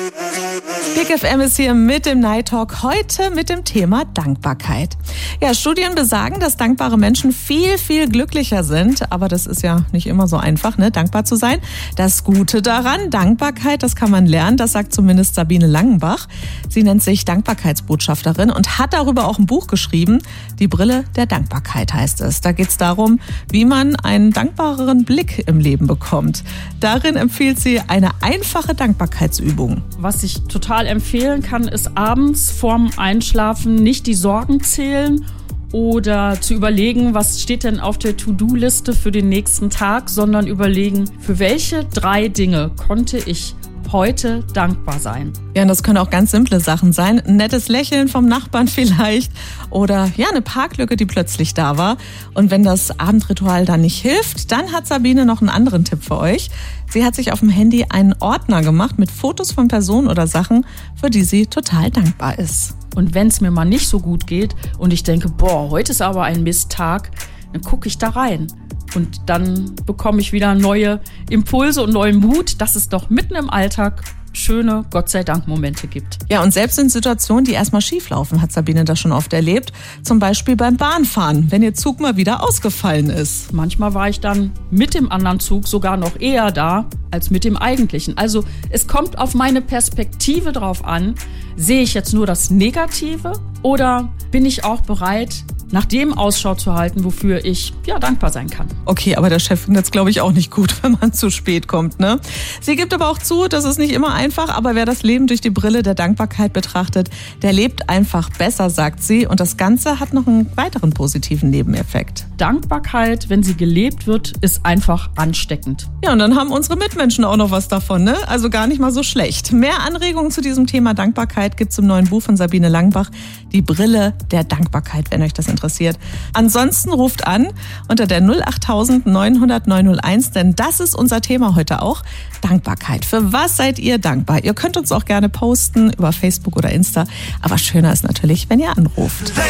Big FM ist hier mit dem Night Talk, heute mit dem Thema Dankbarkeit. Ja, Studien besagen, dass dankbare Menschen viel, viel glücklicher sind. Aber das ist ja nicht immer so einfach, ne, dankbar zu sein. Das Gute daran, Dankbarkeit, das kann man lernen. Das sagt zumindest Sabine Langenbach. Sie nennt sich Dankbarkeitsbotschafterin und hat darüber auch ein Buch geschrieben. Die Brille der Dankbarkeit heißt es. Da geht es darum, wie man einen dankbareren Blick im Leben bekommt. Darin empfiehlt sie eine einfache Dankbarkeitsübung. Was ich total empfehlen kann, ist abends vorm Einschlafen nicht die Sorgen zählen oder zu überlegen, was steht denn auf der To-Do-Liste für den nächsten Tag, sondern überlegen, für welche 3 Dinge konnte ich heute dankbar sein. Ja, und das können auch ganz simple Sachen sein. Ein nettes Lächeln vom Nachbarn vielleicht oder ja, eine Parklücke, die plötzlich da war. Und wenn das Abendritual dann nicht hilft, dann hat Sabine noch einen anderen Tipp für euch. Sie hat sich auf dem Handy einen Ordner gemacht mit Fotos von Personen oder Sachen, für die sie total dankbar ist. Und wenn es mir mal nicht so gut geht und ich denke, heute ist aber ein Misttag, dann gucke ich da rein. Und dann bekomme ich wieder neue Impulse und neuen Mut, dass es doch mitten im Alltag schöne, Gott sei Dank, Momente gibt. Ja, und selbst in Situationen, die erstmal schief laufen, hat Sabine das schon oft erlebt. Zum Beispiel beim Bahnfahren, wenn ihr Zug mal wieder ausgefallen ist. Manchmal war ich dann mit dem anderen Zug sogar noch eher da als mit dem eigentlichen. Also es kommt auf meine Perspektive drauf an, sehe ich jetzt nur das Negative oder bin ich auch bereit, nach dem Ausschau zu halten, wofür ich dankbar sein kann. Okay, aber der Chef findet es, glaube ich, auch nicht gut, wenn man zu spät kommt, ne? Sie gibt aber auch zu, das ist nicht immer einfach, aber wer das Leben durch die Brille der Dankbarkeit betrachtet, der lebt einfach besser, sagt sie. Und das Ganze hat noch einen weiteren positiven Nebeneffekt. Dankbarkeit, wenn sie gelebt wird, ist einfach ansteckend. Ja, und dann haben unsere Mitmenschen auch noch was davon, ne? Also gar nicht mal so schlecht. Mehr Anregungen zu diesem Thema Dankbarkeit gibt's im neuen Buch von Sabine Langenbach, Die Brille der Dankbarkeit, wenn euch das interessiert. Ansonsten ruft an unter der 08000 900 901, denn das ist unser Thema heute auch. Dankbarkeit. Für was seid ihr dankbar? Ihr könnt uns auch gerne posten über Facebook oder Insta, aber schöner ist natürlich, wenn ihr anruft.